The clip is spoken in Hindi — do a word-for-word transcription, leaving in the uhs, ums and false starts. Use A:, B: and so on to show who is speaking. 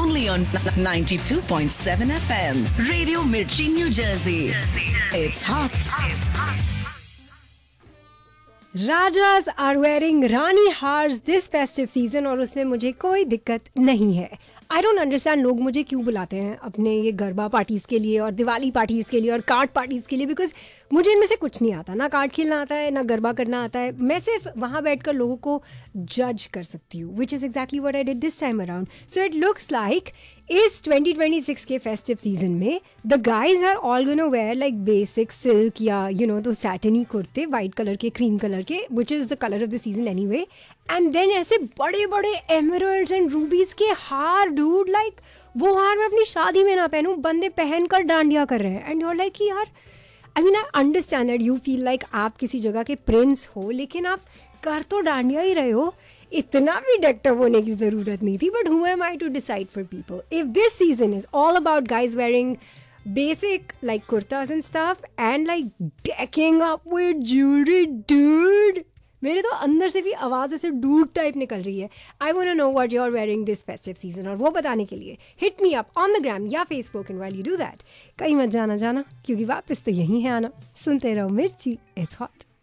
A: only on ninety-two point seven F M. Radio Mirchi, New Jersey. It's hot.
B: Rajas are wearing Rani hars this festive season और उसमें मुझे कोई दिक्कत नहीं है. आई डोंट अंडरस्टैंड लोग मुझे क्यों बुलाते हैं अपने ये गरबा पार्टीज़ के लिए और दिवाली पार्टीज़ के लिए और कार्ड पार्टीज़ के लिए, बिकॉज मुझे इनमें से कुछ नहीं आता. ना कार्ड खेलना आता है, ना गरबा करना आता है. मैं सिर्फ वहाँ बैठकर लोगों को जज कर सकती हूँ, which is exactly what I did this time around. So it looks like इस ट्वेंटी ट्वेंटी सिक्स के फेस्टिव सीजन में the guys are all gonna wear like basic silk या यू नो तो सैटनी कुर्ते वाइट कलर के, क्रीम कलर के, which is the colour of the season any way. And then ऐसे बड़े बड़े एमरल्ड्स एंड रूबीज के हार, डूड लाइक वो हार मैं अपनी शादी में ना पहनूं, बंदे पहन कर डांडिया कर रहे हैं. एंड यूर लाइक कि यार, I mean I understand that you feel like आप किसी जगह के प्रिंस हो, लेकिन आप कर तो डांडिया ही रहे हो. इतना भी डेक्टअप होने की ज़रूरत नहीं थी. But who am I to decide for people if this season is all about guys wearing basic like kurtas and stuff and like decking up with jewelry, dude. मेरे तो अंदर से भी आवाज़ ऐसे डूड टाइप निकल रही है. I want to know what you are wearing this festive season, और वो बताने के लिए hit me up on the gram या Facebook. And while you do that, कहीं मत जाना जाना क्योंकि वापस तो यहीं है आना. सुनते रहो मिर्ची, इट्स हॉट.